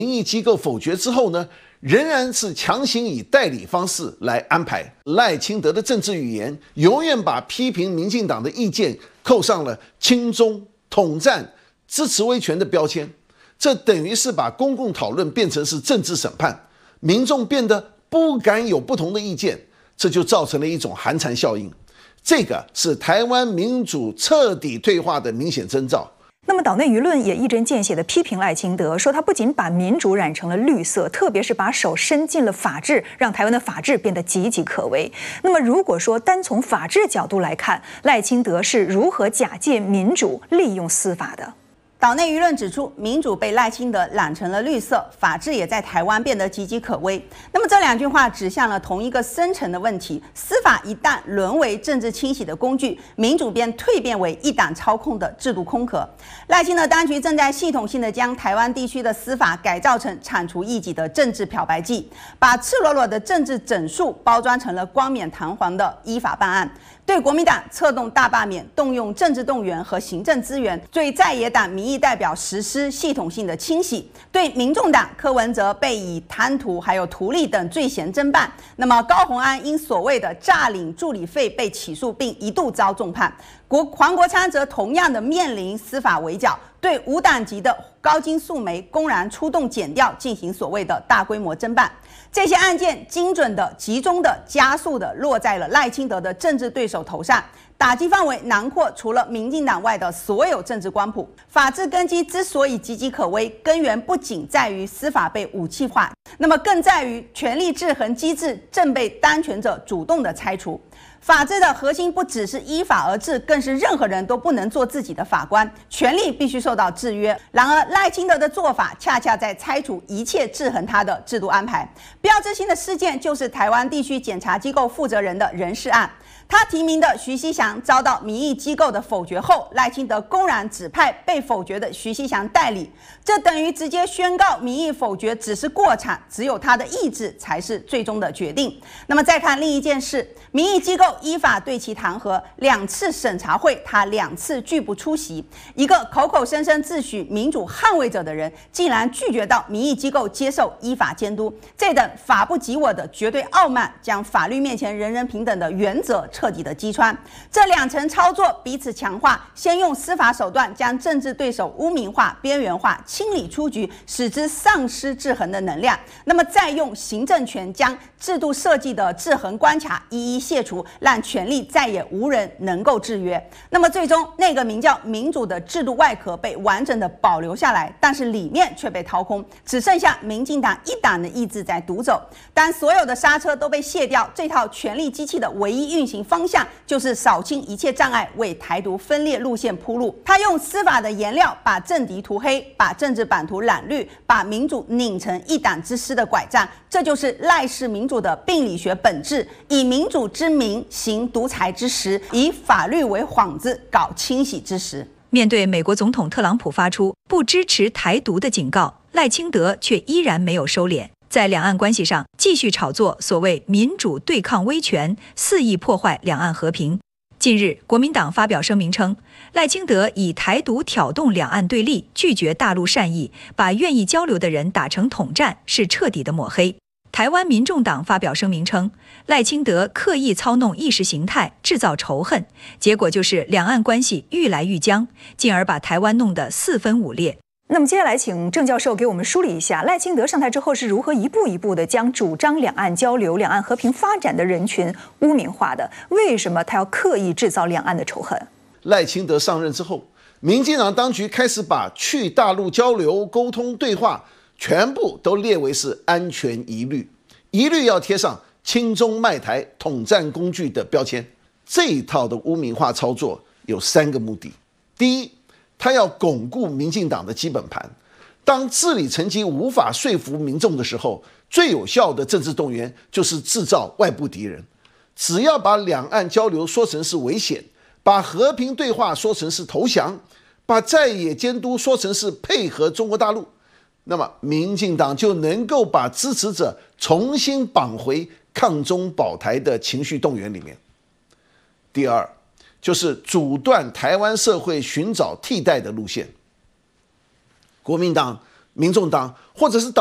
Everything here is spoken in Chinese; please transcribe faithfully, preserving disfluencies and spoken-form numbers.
民意机构否决之后呢，仍然是强行以代理方式来安排。赖清德的政治语言永远把批评民进党的意见扣上了亲中、统战、支持威权的标签，这等于是把公共讨论变成是政治审判，民众变得不敢有不同的意见，这就造成了一种寒蝉效应。这个是台湾民主彻底退化的明显征兆。 那么岛内舆论也一针见血地批评赖清德，说他不仅把民主染成了绿色，特别是把手伸进了法治，让台湾的法治变得岌岌可危。那么如果说单从法治角度来看，赖清德是如何假借民主利用司法的？ 岛内舆论指出，民主被赖清德染成了绿色，法治也在台湾变得岌岌可危。那么这两句话指向了同一个深层的问题：司法一旦沦为政治清洗的工具，民主便蜕变为一党操控的制度空壳。赖清德当局正在系统性的将台湾地区的司法改造成铲除异己的政治漂白剂，把赤裸裸的政治整肃包装成了冠冕堂皇的依法办案。对国民党策动大罢免，动用政治动员和行政资源，对在野党民意代表实施系统性的清洗；对民众党柯文哲被以贪图还有图利等罪嫌侦办。那么高虹安因所谓的诈领助理费被起诉，并一度遭重判。国黄国昌则同样的面临司法围剿，对无党籍的高金素梅公然出动检调进行所谓的大规模侦办。这些案件精准的、集中的、加速的落在了赖清德的政治对手头上，打击范围囊括除了民进党外的所有政治光谱。法治根基之所以岌岌可危，根源不仅在于司法被武器化，那么更在于权力制衡机制正被当权者主动的拆除。法治的核心不只是依法而治，更是任何人都不能做自己的法官，权力必须受到制约。然而赖清德的做法恰恰在拆除一切制衡他的制度安排。标志性的事件就是台湾地区检察机构负责人的人事案。他提名的徐熙祥遭到民意机构的否决后，赖清德公然指派被否决的徐熙祥代理，这等于直接宣告民意否决只是过场，只有他的意志才是最终的决定。那么再看另一件事，民意机构依法对其弹劾，两次审查会他两次拒不出席。一个口口声声自诩民主捍卫者的人，竟然拒绝到民意机构接受依法监督，这等法不及我的绝对傲慢，将法律面前人人平等的原则彻底的击穿。这两层操作彼此强化，先用司法手段将政治对手污名化、边缘化、清理出局，使之丧失制衡的能量，那么再用行政权将制度设计的制衡关卡一一卸除，让权力再也无人能够制约。那么最终那个名叫民主的制度外壳被完整的保留下来，但是里面却被掏空，只剩下民进党一党的意志在独走。当所有的刹车都被卸掉，这套权力机器的唯一运行方向就是扫清一切障碍，为台独分裂路线铺路。他用司法的颜料把政敌涂黑，把政治版图染绿，把民主拧成一党之师的拐杖。这就是赖氏民主的病理学本质：以民主之名行独裁之实，以法律为幌子搞清洗之实。 面对美国总统特朗普发出不支持台独的警告，赖清德却依然没有收敛，在两岸关系上继续炒作所谓民主对抗威权，肆意破坏两岸和平。近日，国民党发表声明称，赖清德以台独挑动两岸对立，拒绝大陆善意，把愿意交流的人打成统战，是彻底的抹黑。台湾民众党发表声明称，赖清德刻意操弄意识形态，制造仇恨，结果就是两岸关系愈来愈僵，进而把台湾弄得四分五裂。那么接下来请郑教授给我们梳理一下，赖清德上台之后是如何一步一步的将主张两岸交流、两岸和平发展的人群污名化的？为什么他要刻意制造两岸的仇恨？ 赖清德上任之后，民进党当局开始把去大陆交流、沟通、对话全部都列为是安全疑虑，一律要贴上亲中卖台、统战工具的标签。这一套的污名化操作有三个目的：第一，他要巩固民进党的基本盘。当治理成绩无法说服民众的时候，最有效的政治动员就是制造外部敌人。只要把两岸交流说成是危险，把和平对话说成是投降，把在野监督说成是配合中国大陆，那么民进党就能够把支持者重新绑回抗中保台的情绪动员里面。第二，就是阻断台湾社会寻找替代的路线。国民党民众党或者是